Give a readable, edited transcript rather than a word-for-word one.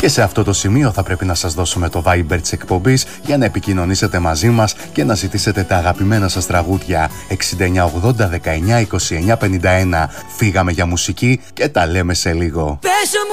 Και σε αυτό το σημείο θα πρέπει να σας δώσουμε το Viber της εκπομπής για να επικοινωνήσετε μαζί μας και να ζητήσετε τα αγαπημένα σας τραγούδια. 6980 19 29 51. Φύγαμε για μουσική και τα λέμε σε λίγο.